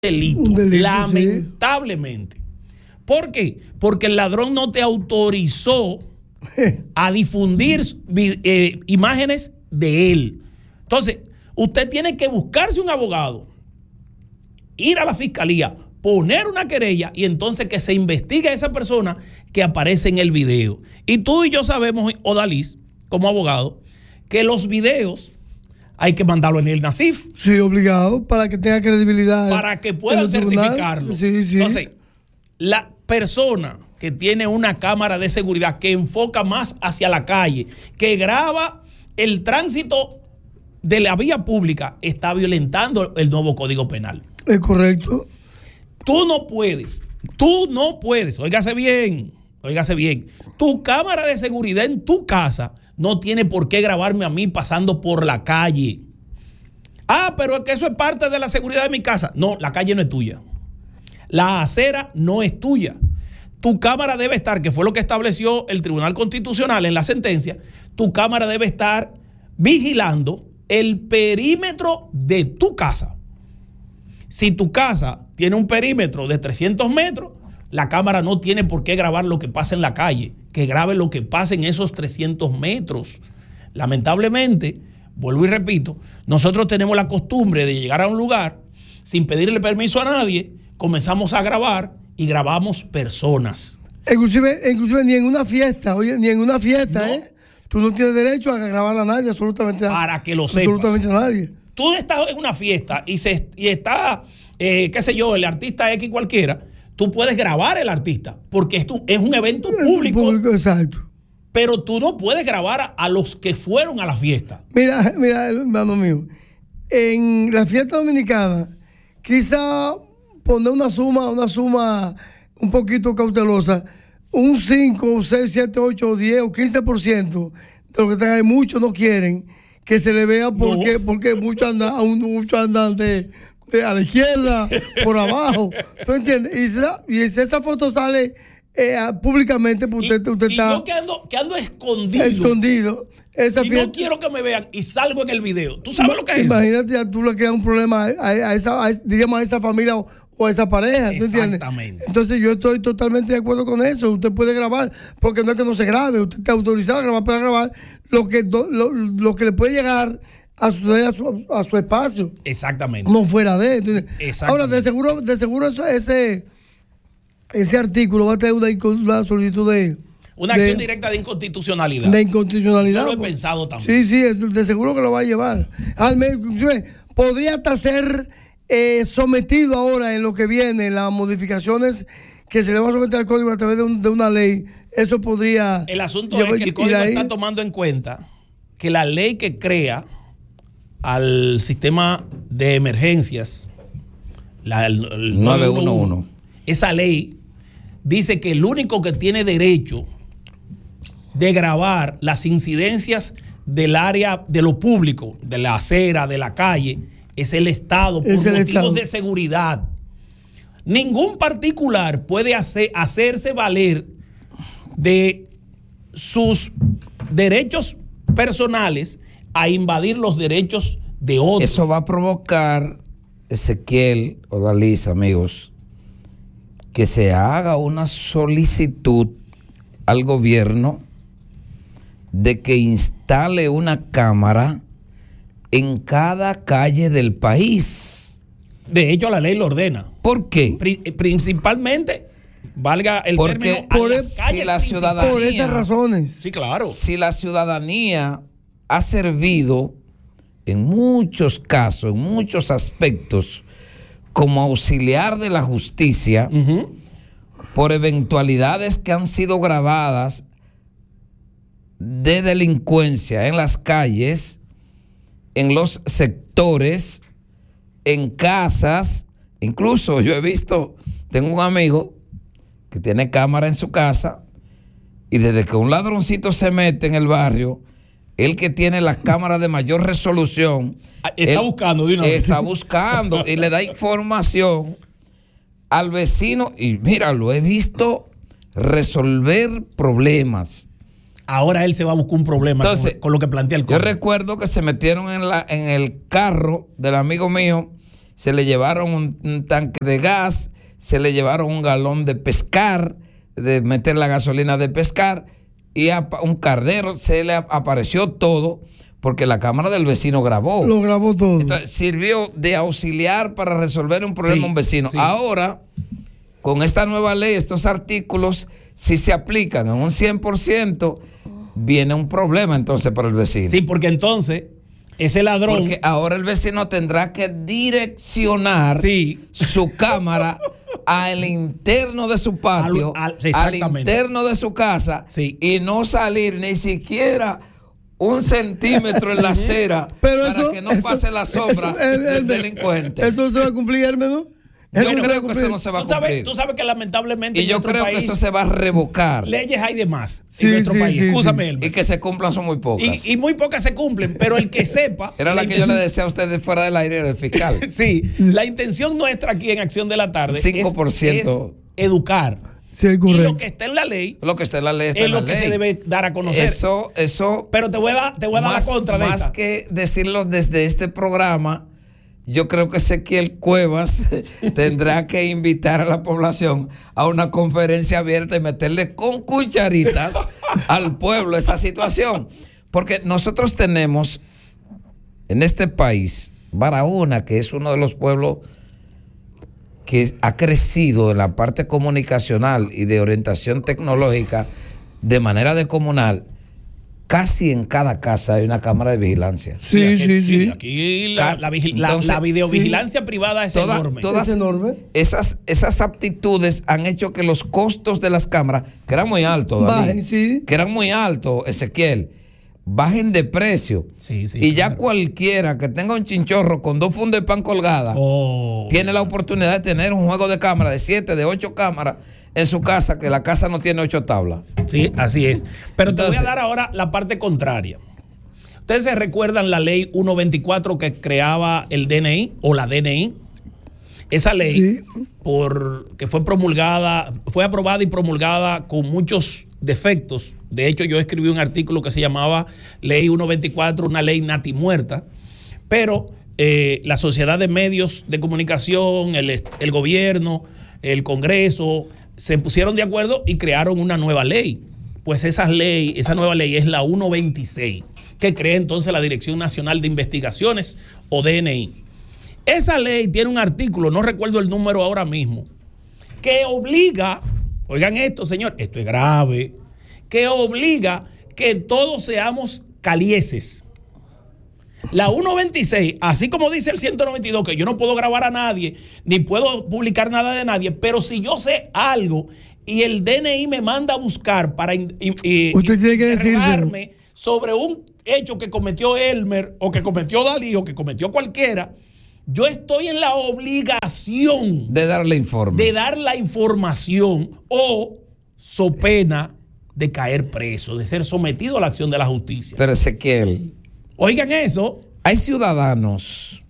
delito, lamentablemente. Sí. ¿Por qué? Porque el ladrón no te autorizó a difundir imágenes de él. Entonces, usted tiene que buscarse un abogado, ir a la fiscalía, poner una querella y entonces que se investigue a esa persona que aparece en el video. Y tú y yo sabemos, Odalis, como abogado, que los videos hay que mandarlo en el NACIF. Sí, obligado, para que tenga credibilidad. Para que pueda certificarlo. Sí, sí. Entonces, la persona que tiene una cámara de seguridad que enfoca más hacia la calle, que graba el tránsito de la vía pública, está violentando el nuevo Código Penal. Es correcto. Tú no puedes, óigase bien, tu cámara de seguridad en tu casa no tiene por qué grabarme a mí pasando por la calle. Ah, pero es que eso es parte de la seguridad de mi casa. No, la calle no es tuya. La acera no es tuya. Tu cámara debe estar, que fue lo que estableció el Tribunal Constitucional en la sentencia, tu cámara debe estar vigilando el perímetro de tu casa. Si tu casa tiene un perímetro de 300 metros, la cámara no tiene por qué grabar lo que pasa en la calle, que grabe lo que pasa en esos 300 metros. Lamentablemente, vuelvo y repito, nosotros tenemos la costumbre de llegar a un lugar sin pedirle permiso a nadie, comenzamos a grabar y grabamos personas. Inclusive ni en una fiesta, no. Tú no tienes derecho a grabar a nadie, absolutamente nada. Para que lo sepas. Absolutamente a nadie. Tú estás en una fiesta y está, qué sé yo, el artista X cualquiera, tú puedes grabar al artista porque es un evento público. Exacto. Pero tú no puedes grabar a los que fueron a la fiesta. Mira, hermano mío, en la fiesta dominicana, quizá poner una suma un poquito cautelosa, un 5, 6, 7, 8, 10 o 15% de lo que están ahí, muchos no quieren que se le vea porque muchos andan a la izquierda, por abajo. ¿Tú entiendes? Y si esa foto sale públicamente, pues usted está... yo que ando escondido. Esa fiesta, no quiero que me vean y salgo en el video. ¿Tú sabes lo que es? Imagínate, ya tú le creas un problema a esa familia o a esa pareja. ¿Tú entiendes? Exactamente. Entonces yo estoy totalmente de acuerdo con eso. Usted puede grabar, porque no es que no se grabe. Usted está autorizado a grabar para grabar lo que le puede llegar a suceder a su espacio. Exactamente. No fuera de. Exactamente. Ahora, de seguro ese artículo va a tener una solicitud de... Una acción directa de inconstitucionalidad. De inconstitucionalidad. Yo lo he pensado también. Sí, de seguro que lo va a llevar. Podría hasta ser sometido ahora en lo que viene, las modificaciones que se le van a someter al código a través de una ley. Eso podría... El asunto es que el código está tomando en cuenta que la ley que crea al sistema de emergencias, el 911, esa ley dice que el único que tiene derecho de grabar las incidencias del área de lo público, de la acera, de la calle, es el Estado, por motivos de seguridad. Ningún particular puede hacerse valer de sus derechos personales a invadir los derechos de otros. Eso va a provocar, Ezequiel, Odalis, amigos, que se haga una solicitud al gobierno de que instale una cámara en cada calle del país. De hecho, la ley lo ordena. ¿Por qué? Principalmente, valga el término, por esas razones. Sí, claro. Si la ciudadanía ha servido en muchos casos, en muchos aspectos, como auxiliar de la justicia, por eventualidades que han sido grabadas de delincuencia en las calles, en los sectores, en casas. Incluso yo he visto, tengo un amigo que tiene cámara en su casa y desde que un ladroncito se mete en el barrio, el que tiene la cámara de mayor resolución está buscando y le da información al vecino. Y mira, lo he visto resolver problemas. Ahora él se va a buscar un problema. Entonces, con lo que plantea el código. Yo recuerdo que se metieron en el carro del amigo mío, se le llevaron un tanque de gas, se le llevaron un galón de pescar, de meter la gasolina de pescar, y a un cardero se le apareció todo, porque la cámara del vecino grabó. Lo grabó todo. Entonces, sirvió de auxiliar para resolver un problema a un vecino. Sí. Ahora, con esta nueva ley, estos artículos, si se aplican en un 100%, viene un problema entonces para el vecino. Sí, porque entonces ese ladrón... Porque ahora el vecino tendrá que direccionar su cámara al interno de su patio, al interno de su casa, y no salir ni siquiera 1 centímetro en la acera que no pase la sombra del delincuente. ¿Eso se va a cumplir, hermano? Yo creo que eso no se va a cumplir. Tú sabes que lamentablemente y yo creo que eso se va a revocar. Leyes hay de más en nuestro país. Escúchame, Elmer. Y que se cumplan son muy pocas. Y muy pocas se cumplen, pero el que sepa... Era la que yo le decía a ustedes fuera del aire del fiscal. Sí, la intención nuestra aquí en Acción de la Tarde 5%. es educar. Sí, y lo que está en la ley, lo que está en la ley es lo que se debe dar a conocer. Eso. Pero te voy a dar la contra de más esta. Que decirlo desde este programa, yo creo que Ezequiel Cuevas tendrá que invitar a la población a una conferencia abierta y meterle con cucharitas al pueblo esa situación. Porque nosotros tenemos en este país, Barahona, que es uno de los pueblos que ha crecido en la parte comunicacional y de orientación tecnológica de manera descomunal, casi en cada casa hay una cámara de vigilancia. Sí. Aquí la videovigilancia privada es enorme. Todas esas aptitudes han hecho que los costos de las cámaras, que eran muy altos, que eran muy altos, Ezequiel, bajen de precio. Y ya cualquiera que tenga un chinchorro con 2 fundas de pan colgadas tiene la oportunidad de tener un juego de cámaras de 7, de 8 cámaras en su casa, que la casa no tiene 8 tablas. Sí, así es. Pero entonces, te voy a dar ahora la parte contraria. Ustedes se recuerdan la ley 124 que creaba el DNI o la DNI. Esa ley, que fue aprobada y promulgada con muchos defectos. De hecho, yo escribí un artículo que se llamaba Ley 124, una ley natimuerta. Pero la sociedad de medios de comunicación, el gobierno, el Congreso, se pusieron de acuerdo y crearon una nueva ley. Pues esa nueva ley es la 126, que crea entonces la Dirección Nacional de Investigaciones, o DNI. Esa ley tiene un artículo, no recuerdo el número ahora mismo, que obliga, oigan esto, señor, esto es grave, que obliga que todos seamos calieses. La 126, así como dice el 192, que yo no puedo grabar a nadie, ni puedo publicar nada de nadie, pero si yo sé algo y el DNI me manda a buscar para usted tiene que interrogarme sobre un hecho que cometió Elmer, o que cometió Dalí, o que cometió cualquiera, yo estoy en la obligación de darle informe. De dar la información, o so pena de caer preso, de ser sometido a la acción de la justicia. Pero Ezequiel, oigan eso. Hay ciudadanos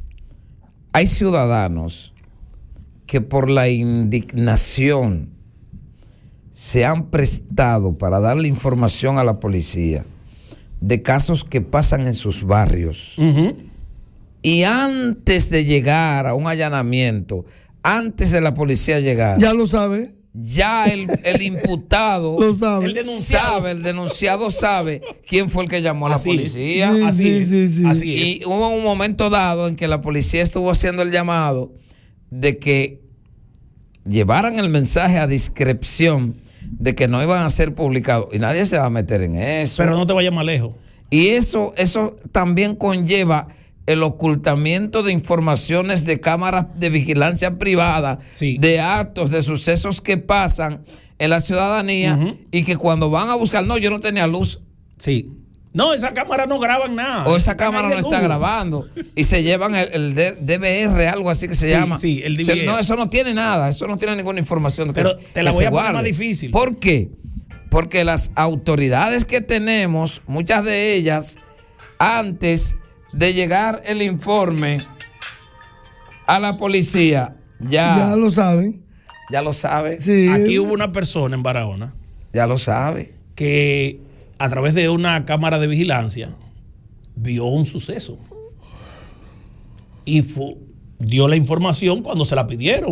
que por la indignación se han prestado para darle información a la policía de casos que pasan en sus barrios. Y antes de llegar a un allanamiento, antes de la policía llegar, ya lo sabe. Ya el imputado lo sabe. El denunciado sabe quién fue el que llamó a la policía. Así es. Y hubo un momento dado en que la policía estuvo haciendo el llamado de que llevaran el mensaje a discreción de que no iban a ser publicados. Y nadie se va a meter en eso. Pero no te vayas más lejos. Y eso también conlleva el ocultamiento de informaciones de cámaras de vigilancia privada, de actos, de sucesos que pasan en la ciudadanía, y que cuando van a buscar, no, yo no tenía luz. Sí. No, esa cámara no graban nada. O esa cámara no está grabando. Y se llevan el DVR, algo así que se llama. Sí, el DVR. No, eso no tiene nada, eso no tiene ninguna información. Pero te la voy a poner más difícil. ¿Por qué? Porque las autoridades que tenemos, muchas de ellas, antes de llegar el informe a la policía, ya lo saben. Ya lo sabe. Sí. Aquí hubo una persona en Barahona. Ya lo sabe. Que a través de una cámara de vigilancia vio un suceso. Y dio la información cuando se la pidieron.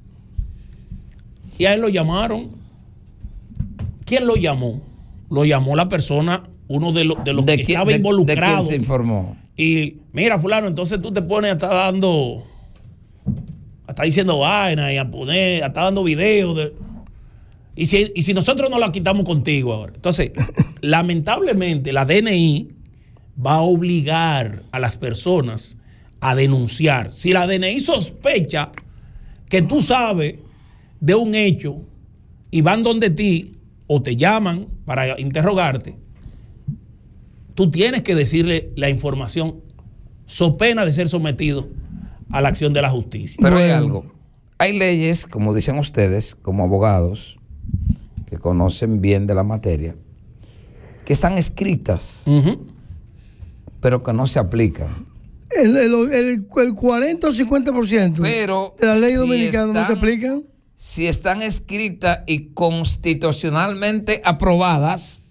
Y a él lo llamaron. ¿Quién lo llamó? Lo llamó la persona, uno de los que estaba involucrado. ¿De quién se informó? Y mira, fulano, entonces tú te pones a estar diciendo vaina y a estar dando videos. Y si nosotros no la quitamos contigo ahora. Entonces, lamentablemente, la DNI va a obligar a las personas a denunciar. Si la DNI sospecha que tú sabes de un hecho y van donde ti o te llaman para interrogarte, tú tienes que decirle la información so pena de ser sometido a la acción de la justicia. Pero hay algo. Hay leyes, como dicen ustedes, como abogados, que conocen bien de la materia, que están escritas, pero que no se aplican. El 40 o 50% pero de la ley dominicana no se aplican. Si están escritas y constitucionalmente aprobadas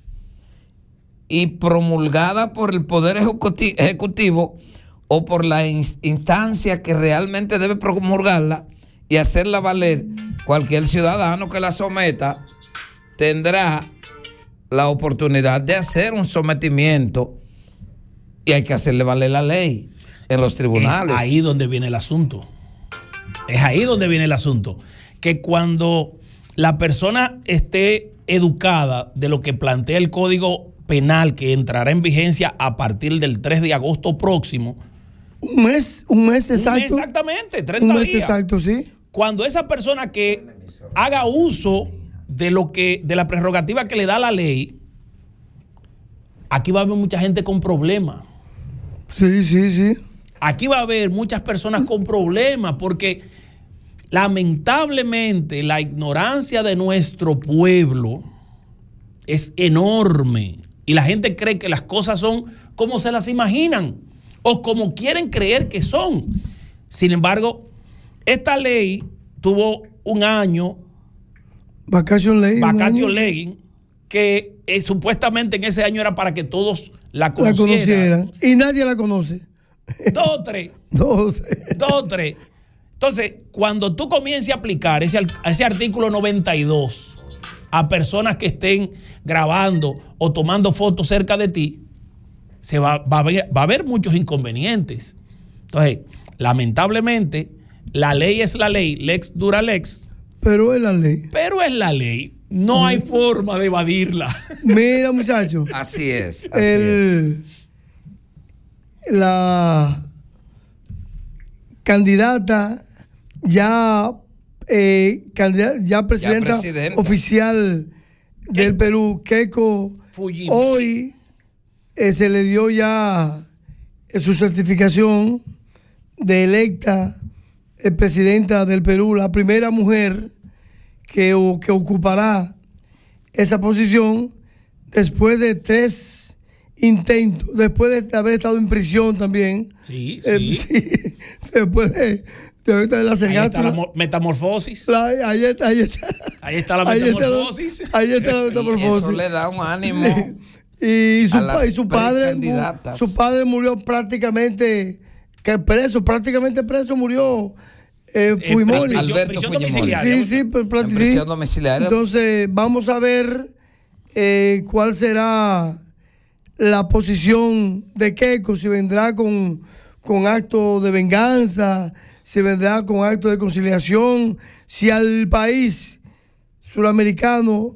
y promulgadas por el Poder Ejecutivo o por la instancia que realmente debe promulgarla y hacerla valer, cualquier ciudadano que la someta tendrá la oportunidad de hacer un sometimiento y hay que hacerle valer la ley en los tribunales. Es ahí donde viene el asunto. Es ahí donde viene el asunto. Que cuando la persona esté educada de lo que plantea el Código Penal, que entrará en vigencia a partir del 3 de agosto próximo. Un mes exacto. Exactamente, 30 un mes días. Exacto, sí. Cuando esa persona que haga uso de la prerrogativa que le da la ley, aquí va a haber mucha gente con problemas. Sí. Aquí va a haber muchas personas con problemas porque lamentablemente la ignorancia de nuestro pueblo es enorme y la gente cree que las cosas son como se las imaginan o como quieren creer que son. Sin embargo, esta ley tuvo un año, Vacation Legin, que supuestamente en ese año era para que todos la conocieran. Y nadie la conoce. Dos, tres. Entonces, cuando tú comiences a aplicar ese artículo 92 a personas que estén grabando o tomando fotos cerca de ti, va a haber muchos inconvenientes. Entonces, lamentablemente, la ley es la ley, lex dura lex. Pero es la ley. No hay forma de evadirla. Mira, muchacho. Así es. La candidata ya presidenta oficial del Perú, Keiko Fujimori. Hoy se le dio ya su certificación de electa presidenta del Perú, la primera mujer que ocupará esa posición después de 3 intentos, después de haber estado en prisión también. Sí. Después de la Ahí está la metamorfosis. Ahí está la metamorfosis. Eso le da un ánimo. Y su padre murió prácticamente preso murió Fujimori. Alberto Fujimori. Sí, prisión domiciliaria. Entonces vamos a ver cuál será la posición de Keiko, si vendrá con acto de venganza, si vendrá con acto de conciliación, si al país suramericano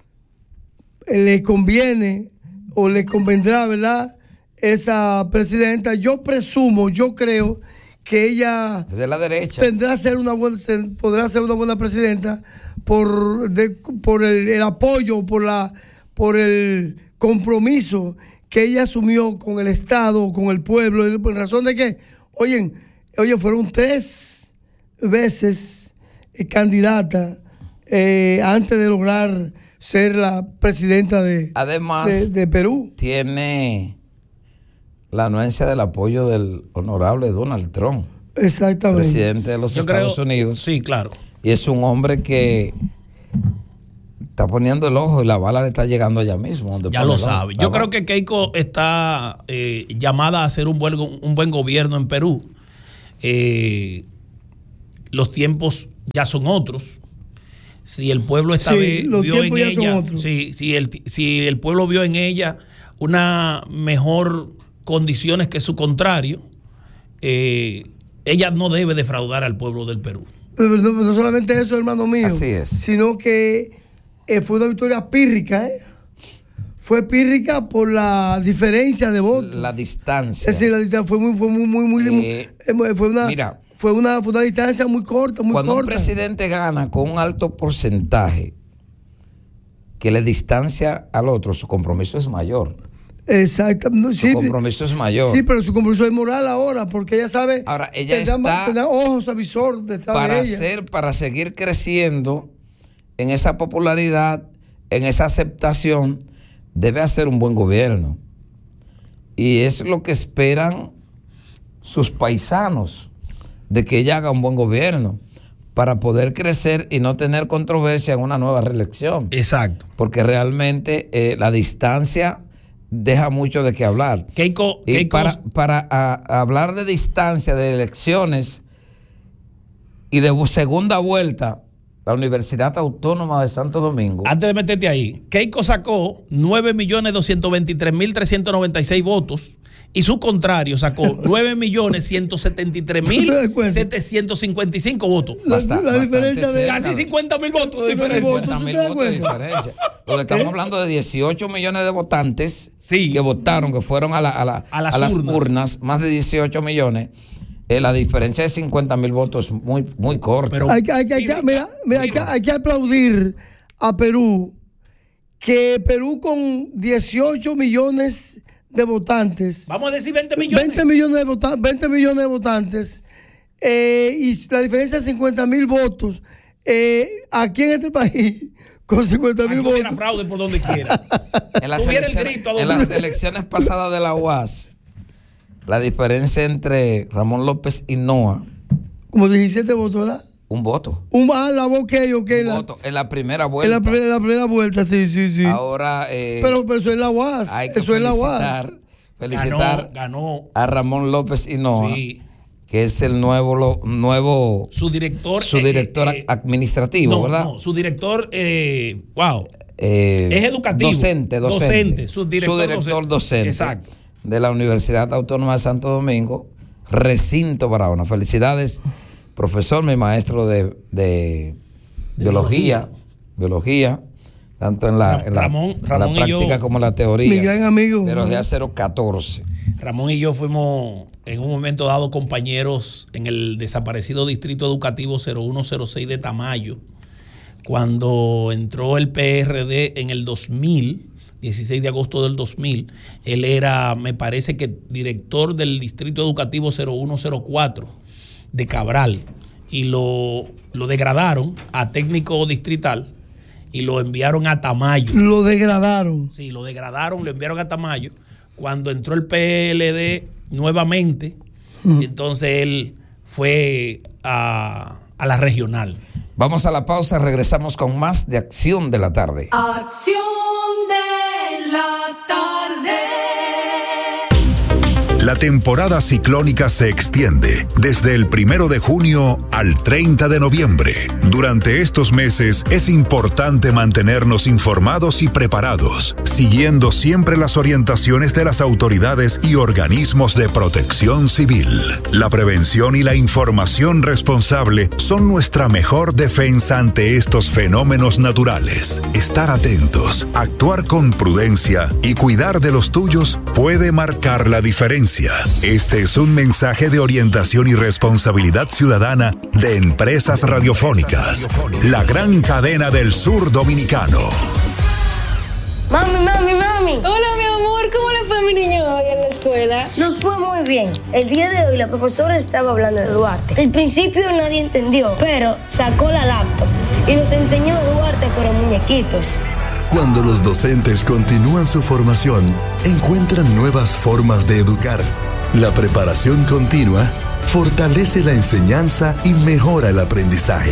le conviene o le convendrá, ¿verdad?, esa presidenta. Yo creo que ella de la derecha podrá ser una buena presidenta por el apoyo, por el compromiso que ella asumió con el Estado, con el pueblo, por razón de que, oye, fueron 3 veces candidata antes de lograr ser la presidenta además, de Perú. Tiene la anuencia del apoyo del honorable Donald Trump. Exactamente. Presidente de los Estados Unidos. Sí, claro. Y es un hombre que está poniendo el ojo y la bala le está llegando allá mismo. Ya lo sabe. Yo creo que Keiko está llamada a hacer un buen gobierno en Perú. los tiempos ya son otros. Si el pueblo esta vez vio en ella, si el pueblo vio en ella una mejor condiciones que su contrario, ella no debe defraudar al pueblo del Perú. Pero no solamente eso, hermano mío. Así es. Sino que fue una victoria pírrica, Fue pírrica por la diferencia de votos. La distancia. Es decir, la distancia fue muy fue una distancia muy corta, Cuando un presidente gana con un alto porcentaje que le distancia al otro, su compromiso es mayor. Exacto. Su compromiso es mayor. Sí, pero su compromiso es moral ahora, porque ella sabe. Ahora, ella está ojos avisor detrás de ella. Para seguir creciendo en esa popularidad, en esa aceptación, debe hacer un buen gobierno. Y es lo que esperan sus paisanos, de que ella haga un buen gobierno para poder crecer y no tener controversia en una nueva reelección. Exacto. Porque realmente la distancia deja mucho de qué hablar. Para hablar de distancia, de elecciones y de segunda vuelta, la Universidad Autónoma de Santo Domingo. Antes de meterte ahí, Keiko sacó 9.223.396 votos y su contrario sacó 9.173.755 votos. La diferencia de casi 50.000 votos de diferencia. 50.000 votos de diferencia. Porque estamos hablando de 18 millones de votantes que votaron, que fueron a las urnas, más de 18 millones. La diferencia de 50.000 votos es muy corta. Pero hay que aplaudir a Perú, que Perú con 18 millones de votantes. Vamos a decir 20 millones. 20 millones de votantes. Y la diferencia es 50.000 votos. Aquí en este país, con 50.000 votos. Hubiera fraude por donde quiera. En las elecciones pasadas de la UAS, la diferencia entre Ramón López y Noa. Como 17 votos, ¿verdad? Un voto. Un voto en la primera vuelta. En la primera vuelta, sí. Ahora. Pero eso es la UAS. Eso es la UAS. Felicitar ganó a Ramón López y Noa, que es el nuevo su director administrativo, ¿verdad? No, su director, es educativo. Docente. Su director docente. Exacto. De la Universidad Autónoma de Santo Domingo, Recinto Barahona. Felicidades, profesor, mi maestro de biología, tanto en la práctica como en la teoría. Mi gran amigo. Biología 014. Ramón y yo fuimos en un momento dado compañeros en el desaparecido Distrito Educativo 0106 de Tamayo, cuando entró el PRD en el 2000. 16 de agosto del 2000, él era, me parece que director del Distrito Educativo 0104 de Cabral, y lo degradaron a técnico distrital y lo enviaron a Tamayo. ¿Lo degradaron? Sí, lo degradaron, lo enviaron a Tamayo. Cuando entró el PLD nuevamente, entonces él fue a la regional. Vamos a la pausa, regresamos con más de Acción de la Tarde. Acción de la tarde. La temporada ciclónica se extiende desde el 1 de junio al 30 de noviembre. Durante estos meses es importante mantenernos informados y preparados, siguiendo siempre las orientaciones de las autoridades y organismos de protección civil. La prevención y la información responsable son nuestra mejor defensa ante estos fenómenos naturales. Estar atentos, actuar con prudencia y cuidar de los tuyos puede marcar la diferencia. Este es un mensaje de orientación y responsabilidad ciudadana de Empresas Radiofónicas, la gran cadena del sur dominicano. Mami. Hola, mi amor, ¿cómo le fue a mi niño hoy en la escuela? Nos fue muy bien. El día de hoy la profesora estaba hablando de Duarte. Al principio nadie entendió, pero sacó la laptop y nos enseñó Duarte pero muñequitos. Cuando los docentes continúan su formación, encuentran nuevas formas de educar. La preparación continua fortalece la enseñanza y mejora el aprendizaje.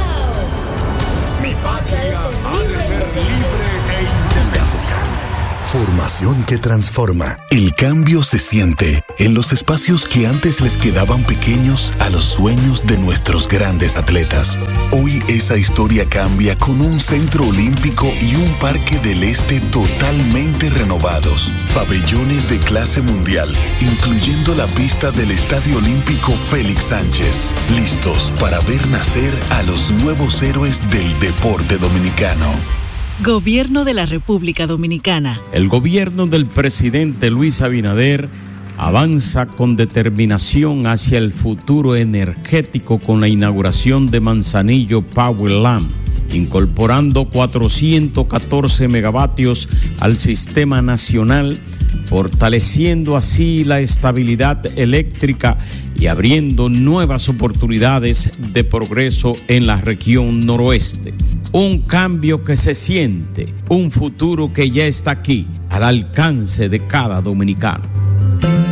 Mi patria ha de ser libre e independiente. UNAFUCAN Formación que transforma. El cambio se siente en los espacios que antes les quedaban pequeños a los sueños de nuestros grandes atletas. Hoy esa historia cambia con un centro olímpico y un parque del este totalmente renovados. Pabellones de clase mundial, incluyendo la pista del Estadio Olímpico Félix Sánchez. Listos para ver nacer a los nuevos héroes del deporte dominicano. Gobierno de la República Dominicana. El gobierno del presidente Luis Abinader avanza con determinación hacia el futuro energético con la inauguración de Manzanillo Powerland, incorporando 414 megavatios al sistema nacional, fortaleciendo así la estabilidad eléctrica y abriendo nuevas oportunidades de progreso en la región noroeste. Un cambio que se siente, un futuro que ya está aquí, al alcance de cada dominicano.